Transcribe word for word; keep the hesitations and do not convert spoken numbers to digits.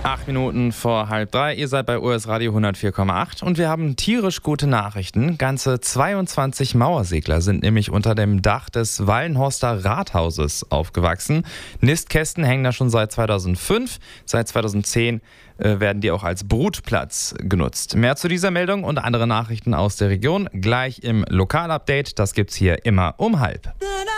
Acht Minuten vor halb drei. Ihr seid bei O S Radio hundertvier Komma acht und wir haben tierisch gute Nachrichten. Ganze zweiundzwanzig Mauersegler sind nämlich unter dem Dach des Wallenhorster Rathauses aufgewachsen. Nistkästen hängen da schon seit zweitausendfünf. Seit zweitausendzehn äh, werden die auch als Brutplatz genutzt. Mehr zu dieser Meldung und andere Nachrichten aus der Region gleich im Lokalupdate. Das gibt's hier immer um halb.